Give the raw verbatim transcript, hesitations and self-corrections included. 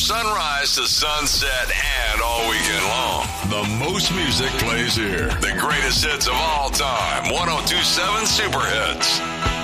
sunrise to sunset and all weekend long. The most music plays here. The greatest hits of all time. ten twenty-seven Super Hits.